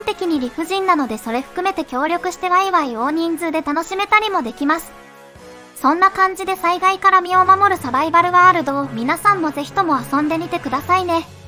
的に理不尽なのでそれ含めて協力してワイワイ大人数で楽しめたりもできます。そんな感じで災害から身を守るサバイバルワールドを皆さんもぜひとも遊んでみてくださいね。